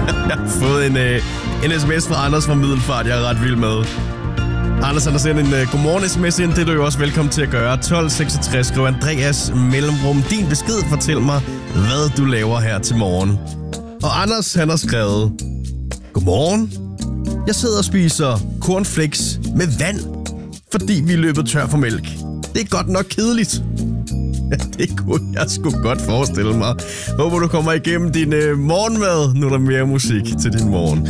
Jeg har fået en sms fra Anders fra Middelfart, jeg er ret vild med. Anders, han har sendt en godmorgen-sms ind. Det er du jo også velkommen til at gøre. 1266, skriv Andreas mellemrum. Din besked, fortæl mig, hvad du laver her til morgen. Og Anders, han har skrevet: Godmorgen. Jeg sidder og spiser cornflakes med vand, fordi vi er løbet tør for mælk. Det er godt nok kedeligt. Ja, det kunne jeg sgu godt forestille mig. Håber, du kommer igennem din morgenmad. Nu er der mere musik til din morgen.